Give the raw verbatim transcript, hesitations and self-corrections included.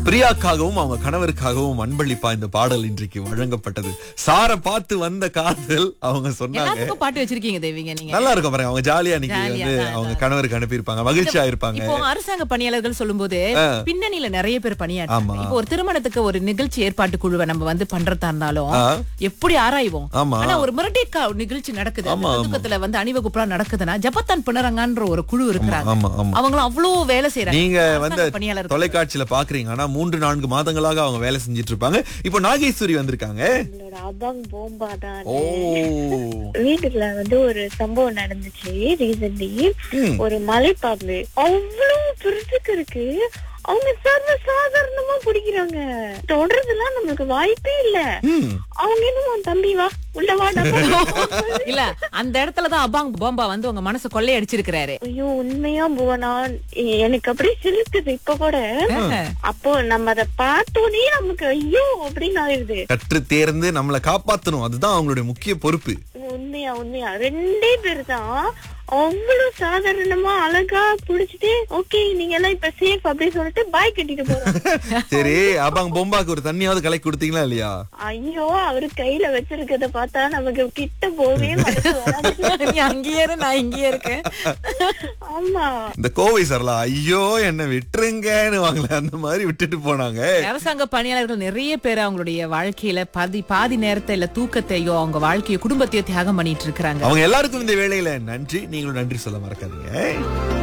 பிரியாக்காகவும் அவங்க கணவருக்காகவும் அன்பளிப்பா இந்த பாடல் இன்றைக்கு வழங்கப்பட்டது. சார பார்த்து வந்த காதல் அவங்க சொன்னாங்க. எல்லாத்துக்கும் பாட்டு வச்சிருக்கீங்க தேவிங்க நீங்க. நல்லா இருக்கும் பாருங்க. அவங்க ஜாலியா இன்னைக்கு ஜாலியா வந்து தான், அவங்க தான். கணவருக்கு அனுப்பியிருப்பாங்க, மகிழ்ச்சியா இருப்பாங்க. இப்போ அரசாங்க பணியாளர்கள் சொல்லும்போது பின்னணியில நிறைய பேர் பணியாற்றாங்க. இப்போ ஒரு திருமணத்துக்கு ஒரு நிகழ்ச்சி ஏற்பாட்டு குழுவை நம்ம வந்து பண்றதா இருந்தாலும் எப்படி ஆராய்வோம். ஆமா. ஆனா ஒரு மிரட்டேக்கா நிகழ்ச்சி நடக்குது, ஒதுக்கத்துல வந்து அணிவகுப்புலாம் நடக்குதுன்னா ஜபத்தான் பிணரங்கன்ற ஒரு குழு இருக்கிறாங்க. ஆமா ஆமா. அவங்களும் அவ்வளவு வேலை செய்யறாங்க. நீங்க வந்து பணியாளர் தொலைக்காட்சியில பாக்குறீங்க, ஆனா மூன்று நான்கு மாதங்களாக அவங்க வேலை செஞ்சிட்டு இருப்பாங்க. இப்போ நாகேஸ்வரி வந்திருக்காங்க. அபாங் போம்பா தான். ஓ, வீட்டுல வந்து ஒரு சம்பவம் நடந்துச்சு ரீசன்ட்லி. ஒரு மலைப்பாம்பு அவ்வளவு பெருசுக்கு இருக்கு, அவங்க சர்வ சாதாரணமா பிடிக்கிறாங்க. தொடர்றதுலாம் நமக்கு வாய்ப்பே இல்ல. அவங்க என்னமோ தம்பி வா உள்ள வாடா இல்ல, அந்த இடத்துலதான் அபாங் போம்பா வந்து உங்க மனசு கொள்ளை அடிச்சிருக்கிறாரு. ஐயோ உண்மையா புவனா, எனக்கு அப்படியே சிலுக்குது இப்ப கூட. அப்போ நம்ம அதை பார்த்தோன்னே நமக்கு ஐயோ அப்படின்னு ஆயிடுது. கற்று தேர்ந்து நம்மளை காப்பாத்தணும், அதுதான் அவங்களுடைய முக்கிய பொறுப்பு. உண்மையா உண்மையா ரெண்டே பேர் தான் அவ்வளவு சாதாரணமா அழகா புடிச்சிட்டு ஓகே நீங்க எல்லாம் இப்ப சேஃப் அப்படின்னு சொல்லிட்டு பாய் கட்டிட்டு போறாங்க. சரி, அப்பாங்க பொம்பாக்கு ஒரு தண்ணியாவது கலக்கி கொடுத்தீங்களா இல்லையா? ஐயோ, அவரு கையில வச்சிருக்கத பார்த்தா நமக்கு கிட்ட போவே வராது. நீ அங்கேயே இரு, நான் இங்கேயே இருக்கேன். ஆமா, இந்த கோவை சரலா ஐயோ என்ன விட்டுருங்கன்னு வாங்கல, அந்த மாதிரி விட்டுட்டு போனாங்க. அரசாங்க பணியாளர்கள் நிறைய பேர் அவங்களுடைய வாழ்க்கையில பாதி பாதி நேரத்தை இல்ல தூக்கத்தையோ அவங்க வாழ்க்கையோ குடும்பத்தையோ தியாகம் பண்ணிட்டு இருக்காங்க. அவங்க எல்லாருக்கும் இந்த வேளையில நன்றி. நீங்களும் நன்றி சொல்ல மறக்காதீங்க.